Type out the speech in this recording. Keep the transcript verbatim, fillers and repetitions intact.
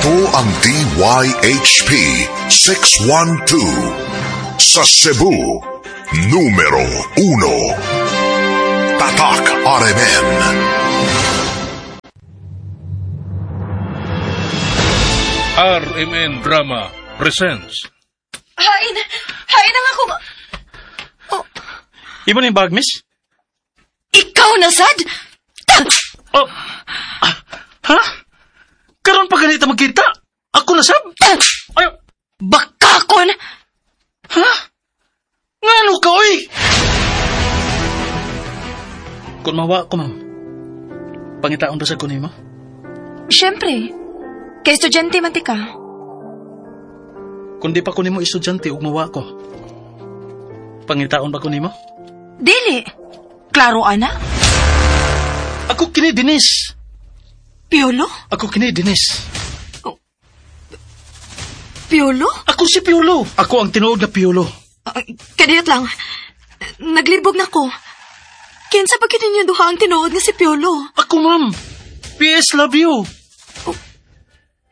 Ito ang D Y H P six one two sa Cebu, numero uno. Tatak R M N. R M N Drama presents. Hain! Hain na nga kung... Oh. Imo na yung bag, miss? Ikaw na, Sad? Oh. Ah, ha? Karon pa ganito magkita? Ako na, Sab? Ay, Bakakon! ha? Ngano ka, oy? Kung mawa ko, ma'am, pangitaon ba sa kunin mo? Siyempre. Kay estudyante man ti ka. Kung di pa kunin mo estudyante, ug mawa ko, pangitaon ba kunin mo? Dili. Klaro, ana? Ako kini Dinis. Piolo? Ako kini Dinis. Piolo? Ako si Piolo. Ako ang tinuod na Piolo. Uh, kadiyot lang. Naglibog na ko. Kinsa ba kini niyo duha ang tinuod nga si Piolo? Ako, ma'am. P S love you.